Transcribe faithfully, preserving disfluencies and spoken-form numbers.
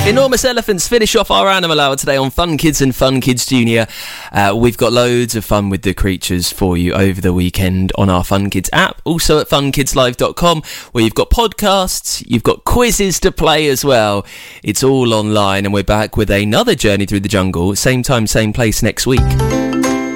Enormous Elephants finish off our Animal Hour today on Fun Kids and Fun Kids Junior. Uh, we've got loads of fun with the creatures for you over the weekend on our Fun Kids app, also at fun kids live dot com, where you've got podcasts, you've got quizzes to play as well. It's all online, and we're back with another journey through the jungle, same time, same place next week.